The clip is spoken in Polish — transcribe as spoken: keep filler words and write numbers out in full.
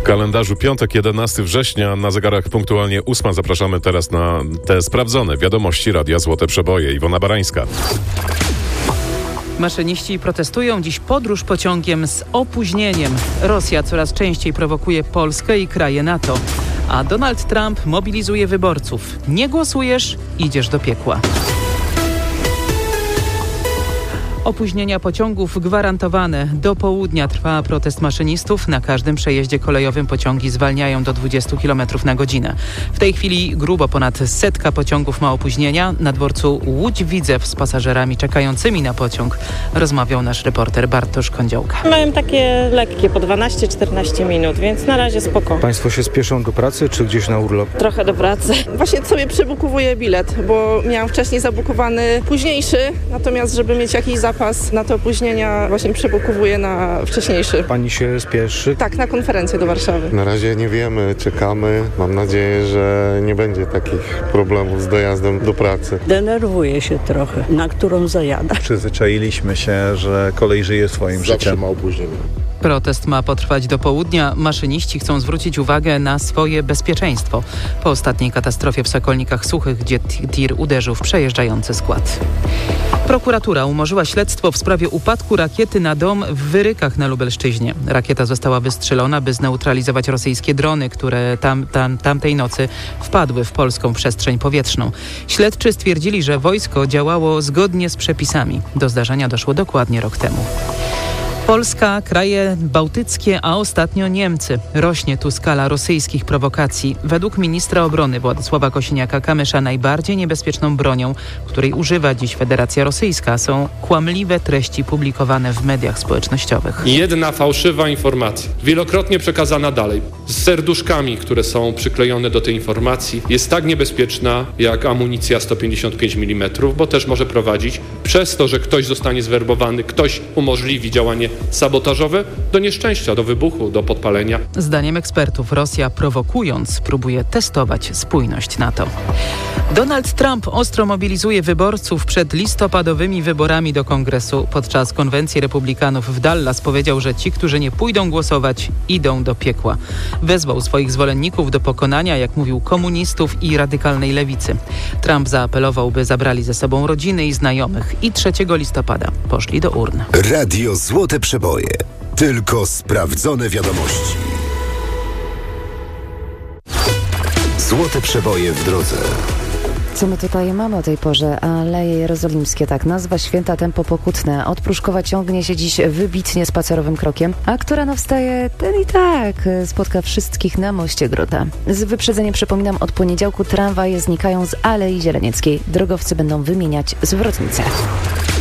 kalendarzu piątek, jedenastego września, na zegarach punktualnie ósma. Zapraszamy teraz na te sprawdzone wiadomości Radia Złote Przeboje. Iwona Barańska. Maszyniści protestują dziś podróż pociągiem z opóźnieniem. Rosja coraz częściej prowokuje Polskę i kraje NATO. A Donald Trump mobilizuje wyborców. Nie głosujesz, idziesz do piekła. Opóźnienia pociągów gwarantowane. Do południa trwa protest maszynistów. Na każdym przejeździe kolejowym pociągi zwalniają do dwudziestu kilometrów na godzinę. W tej chwili grubo ponad setka pociągów ma opóźnienia. Na dworcu Łódź-Widzew z pasażerami czekającymi na pociąg rozmawiał nasz reporter Bartosz Kądziołka. Mają takie lekkie, po dwanaście czternaście minut, więc na razie spoko. Państwo się spieszą do pracy czy gdzieś na urlop? Trochę do pracy. Właśnie sobie przebukowuję bilet, bo miałam wcześniej zabukowany późniejszy, natomiast żeby mieć jakiś zapas na te opóźnienia, właśnie przebukowuję na wcześniejszy. Pani się spieszy? Tak, na konferencję do Warszawy. Na razie nie wiemy, czekamy. Mam nadzieję, że nie będzie takich problemów z dojazdem do pracy. Denerwuję się trochę, na którą zajada. Przyzwyczailiśmy się, że kolej żyje swoim Zawsze życiem. ma opóźnienie. Protest ma potrwać do południa. Maszyniści chcą zwrócić uwagę na swoje bezpieczeństwo. Po ostatniej katastrofie w Sokolnikach Suchych, gdzie tir uderzył w przejeżdżający skład. Prokuratura umorzyła śledztwo w sprawie upadku rakiety na dom w Wyrykach na Lubelszczyźnie. Rakieta została wystrzelona, by zneutralizować rosyjskie drony, które tam, tam, tamtej nocy wpadły w polską przestrzeń powietrzną. Śledczy stwierdzili, że wojsko działało zgodnie z przepisami. Do zdarzenia doszło dokładnie rok temu. Polska, kraje bałtyckie, a ostatnio Niemcy. Rośnie tu skala rosyjskich prowokacji. Według ministra obrony Władysława Kosiniaka-Kamysza najbardziej niebezpieczną bronią, której używa dziś Federacja Rosyjska, są kłamliwe treści publikowane w mediach społecznościowych. Jedna fałszywa informacja, wielokrotnie przekazana dalej, z serduszkami, które są przyklejone do tej informacji, jest tak niebezpieczna jak amunicja sto pięćdziesiąt pięć milimetrów, bo też może prowadzić przez to, że ktoś zostanie zwerbowany, ktoś umożliwi działanie sabotażowe, do nieszczęścia, do wybuchu, do podpalenia. Zdaniem ekspertów Rosja, prowokując, próbuje testować spójność NATO. Donald Trump ostro mobilizuje wyborców przed listopadowymi wyborami do Kongresu. Podczas konwencji republikanów w Dallas powiedział, że ci, którzy nie pójdą głosować, idą do piekła. Wezwał swoich zwolenników do pokonania, jak mówił, komunistów i radykalnej lewicy. Trump zaapelował, by zabrali ze sobą rodziny i znajomych i trzeciego listopada poszli do urn. Radio Złote Przeboje. Tylko sprawdzone wiadomości. Złote Przeboje w drodze. Co my tutaj mamy o tej porze? Aleje Jerozolimskie, tak, nazwa święta, tempo pokutne. Od Pruszkowa ciągnie się dziś wybitnie spacerowym krokiem, a która no wstaje, ten i tak spotka wszystkich na moście Grota. Z wyprzedzeniem przypominam, od poniedziałku tramwaje znikają z Alei Zielenieckiej. Drogowcy będą wymieniać zwrotnice.